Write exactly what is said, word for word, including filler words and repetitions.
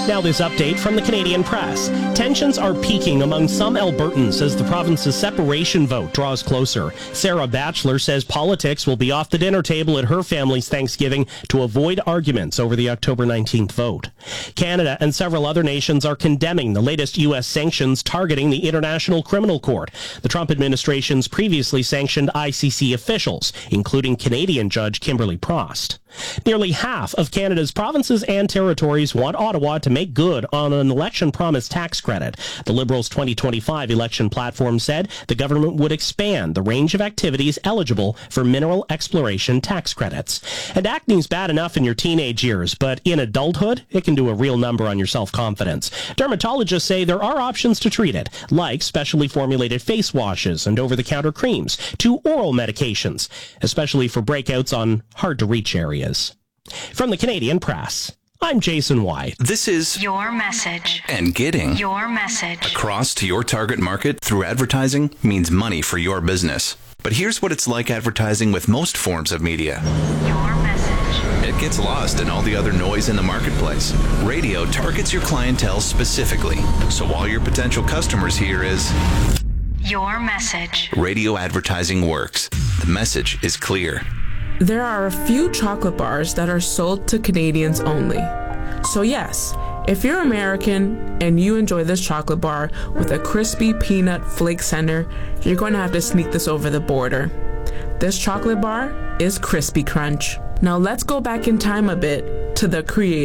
Now this update from the Canadian Press. Tensions are peaking among some Albertans as the province's separation vote draws closer. Sarah Batchelor says politics will be off the dinner table at her family's Thanksgiving to avoid arguments over the October nineteenth vote. Canada and several other nations are condemning the latest U S sanctions targeting the International Criminal Court. The Trump administration's previously sanctioned I C C officials, including Canadian Judge Kimberly Prost. Nearly half of Canada's provinces and territories want Ottawa to make good on an election promise tax credit. The Liberals' twenty twenty-five election platform said the government would expand the range of activities eligible for mineral exploration tax credits. And acne's bad enough in your teenage years, but in adulthood, it can do a real number on your self-confidence. Dermatologists say there are options to treat it, like specially formulated face washes and over-the-counter creams, to oral medications, especially for breakouts on hard-to-reach areas. From the Canadian Press, I'm Jason White. This is Your Message. And getting Your Message across to your target market through advertising means money for your business. But here's what it's like advertising with most forms of media. Your Message. It gets lost in all the other noise in the marketplace. Radio targets your clientele specifically. So all your potential customers hear is Your Message. radio advertising works. The message is clear. There are a few chocolate bars that are sold to Canadians only. So yes, if you're American and you enjoy this chocolate bar with a crispy peanut flake center, you're going to have to sneak this over the border. This chocolate bar is Crispy Crunch. Now let's go back in time a bit to the creator.